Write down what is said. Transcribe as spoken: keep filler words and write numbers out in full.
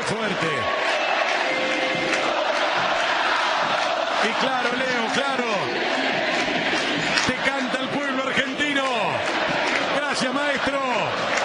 Fuerte. Y claro, Leo, claro. Te canta el pueblo argentino. Gracias, maestro.